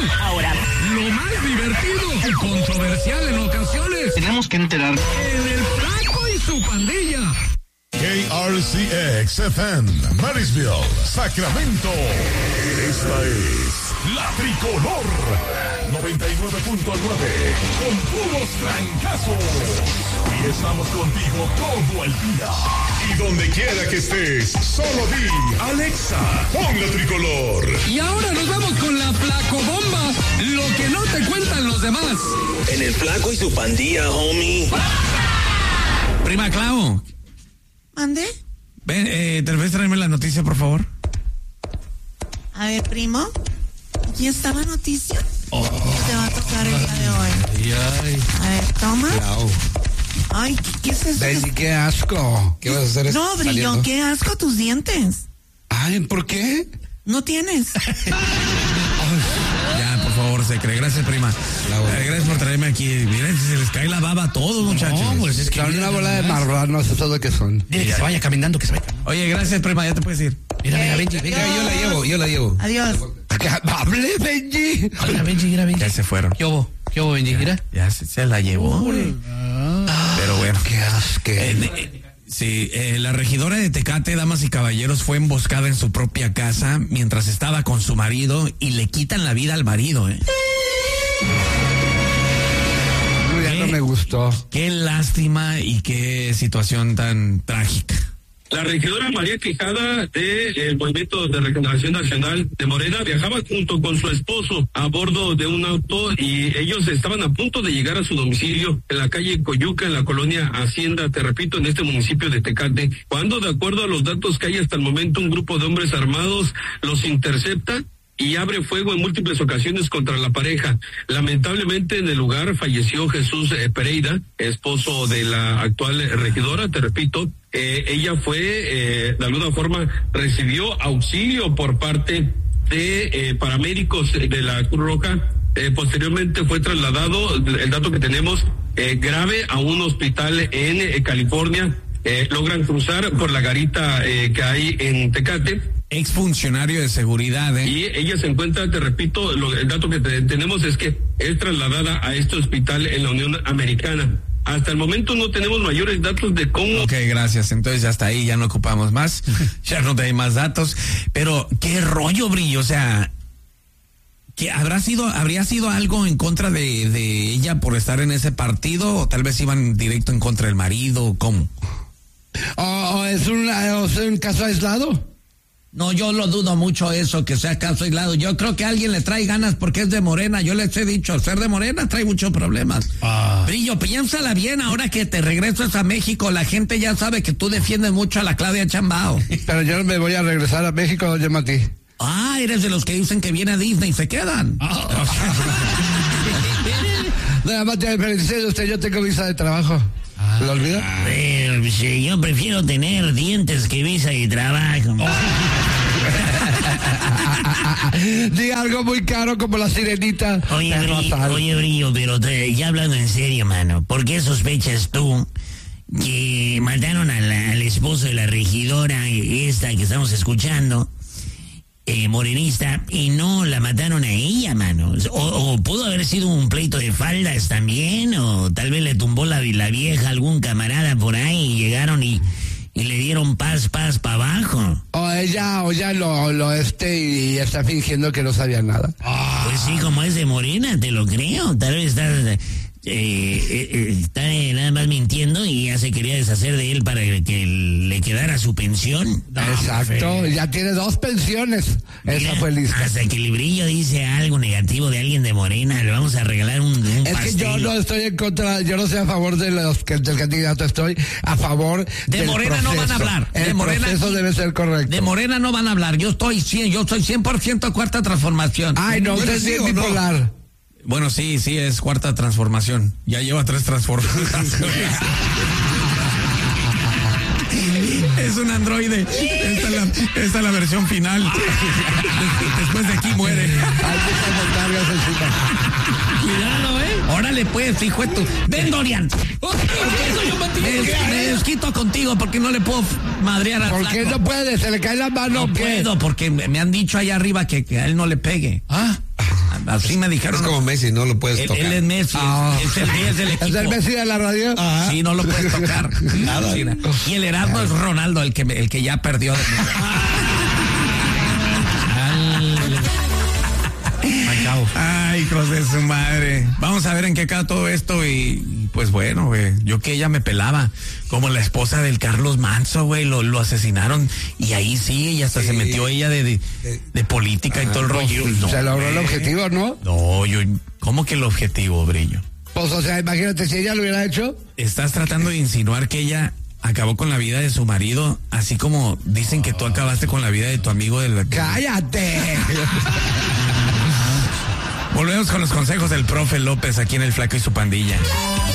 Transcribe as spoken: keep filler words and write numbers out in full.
Ahora, lo más divertido y controversial en ocasiones. Tenemos que enterar. En el Flaco y su pandilla. K R C X F M, Marysville, Sacramento. Esta es La Tricolor noventa y nueve punto nueve, con puros trancazos. Y estamos contigo todo el día. Y donde quiera que estés, solo di, Alexa, pon La Tricolor. Y ahora nos vamos con la Flacobomba, lo que no te cuentan los demás. En el Flaco y su pandilla, homie. Prima Clau. ¿Mande? Ven, eh, ¿te puedes traerme la noticia, por favor? A ver, primo. Aquí está la noticia. Oh. Te va a tocar el día de hoy. Ay, ay. A ver, toma. Clau. Ay, ¿qué, qué es eso? Benji, qué asco. ¿Qué vas a hacer? No, Brillo, saliendo? qué asco tus dientes. Ay, ¿por qué? No tienes. Ya, por favor, se cree. Gracias, prima. Eh, gracias por traerme aquí. Miren, se les cae la baba a todos, muchachos. No, pues es que son una bola de marranos, eso es lo que son. Dile que se vaya caminando, que se vaya. Oye, gracias, prima, ya te puedes ir. Mira, mira, Benji, Venga, venga. yo la llevo, yo la llevo. Adiós. ¡Hable, Benji! Mira, Benji, mira, Benji. Ya se fueron. ¿Qué hubo? ¿Qué hubo, Benji? Mira. Ya se, se la llevó. Pero bueno. ¡Qué asco! Eh, eh, sí, eh, la regidora de Tecate, damas y caballeros, fue emboscada en su propia casa mientras estaba con su marido y le quitan la vida al marido, ¿eh? Ya no me gustó. Qué lástima y qué situación tan trágica. La regidora María Quijada del Movimiento de Regeneración Nacional de Morena viajaba junto con su esposo a bordo de un auto y ellos estaban a punto de llegar a su domicilio en la calle Coyuca, en la colonia Hacienda, te repito, en este municipio de Tecate, cuando, de acuerdo a los datos que hay hasta el momento, un grupo de hombres armados los intercepta y abre fuego en múltiples ocasiones contra la pareja. Lamentablemente en el lugar falleció Jesús eh, Pereira, esposo de la actual regidora, te repito. Eh, ella fue, eh, de alguna forma, recibió auxilio por parte de eh, paramédicos de la Cruz Roja. Eh, posteriormente fue trasladado, el dato que tenemos, eh, grave a un hospital en eh, California. Eh, logran cruzar por la garita eh, que hay en Tecate. Exfuncionario de seguridad, ¿eh? Y ella se encuentra, te repito, lo, el dato que te, tenemos es que es trasladada a este hospital en la Unión Americana. Hasta el momento no tenemos mayores datos de cómo... Ok, gracias. Entonces ya está ahí, ya no ocupamos más. Ya no hay más datos. Pero, ¿qué rollo, Brillo? O sea, ¿qué habrá sido, habría sido algo en contra de, de ella por estar en ese partido? ¿O tal vez iban directo en contra del marido? ¿Cómo? ¿O es un, o sea, un caso aislado? No, yo lo dudo mucho eso, que sea caso aislado. Yo creo que alguien le trae ganas porque es de Morena. Yo les he dicho, ser de Morena trae muchos problemas. Ah. Brillo, piénsala bien, ahora que te regresas a México, la gente ya sabe que tú defiendes mucho a la Claudia Chambao. Pero yo no me voy a regresar a México, doña Mati. Ah, eres de los que dicen que viene a Disney y se quedan. Ah. Doña Mati, felicidades usted, yo tengo visa de trabajo. Ah. ¿Lo olvida? Pero, yo prefiero tener dientes que visa de trabajo. Oh. Diga algo muy caro como la sirenita. Oye, Brillo, oye, Brillo, pero te, ya hablando en serio, mano, ¿por qué sospechas tú que mataron a la, al esposo de la regidora esta que estamos escuchando, eh, morenista, y no la mataron a ella, mano? O, o pudo haber sido un pleito de faldas también, o tal vez le tumbó la, la vieja a algún camarada por ahí y llegaron y... y le dieron paz, paz para abajo. O ella, o ya lo, lo este y está fingiendo que no sabía nada. Ah. Pues sí, como es de Morena, te lo creo. Tal vez está, eh, eh, está nada más mintiendo y ya se quería deshacer de él para que le quedara su pensión. Exacto, no, ya tiene dos pensiones. Mira, esa fue lista. Hasta que el Brillo dice algo negativo de alguien de Morena, le vamos a regalar un, un es pastel. Que yo no estoy en contra, yo no estoy a favor de los que del candidato, estoy a favor de del Morena. Proceso. No van a hablar. El de Morena, proceso debe ser correcto. De Morena no van a hablar. Yo estoy cien, yo soy cien por ciento cuarta transformación. Ay, no, usted es bien bipolar. No. Bueno, sí, sí, es cuarta transformación. Ya lleva tres transformaciones. Es un androide. Esta es la, esta es la versión final. Después de aquí muere. Cuidado, ¿eh? Órale, pues, hijo de tu... Ven, Dorian. Me, me desquito contigo porque no le puedo madrear al ¿Por flaco. qué no puede? Se le cae la mano. No puedo, porque me han dicho allá arriba que, que a él no le pegue. Ah. Así me dijeron. Es como Messi, no lo puedes Él, tocar. él es Messi, Ah. es, el, es el equipo. ¿Es el Messi de la radio? Ah. Sí, no lo puedes tocar. Nada. Sí, y el Erasmo es Ronaldo, el que, el que ya perdió. De... Ay, hijos de su madre. Vamos a ver en qué acaba todo esto y, y pues bueno, güey, yo que ella me pelaba como la esposa del Carlos Manso, güey, lo, lo asesinaron y ahí sí, y hasta sí. se metió ella de, de, de política ah, y todo el rollo. Pues, no, se logró güey. el objetivo, ¿no? No, yo, ¿cómo que el objetivo, Brillo? Pues, o sea, imagínate si ella lo hubiera hecho. Estás tratando de insinuar que ella acabó con la vida de su marido, así como dicen que tú acabaste con la vida de tu amigo de la... ¡Cállate! Volvemos con los consejos del profe López aquí en El Flaco y su Pandilla.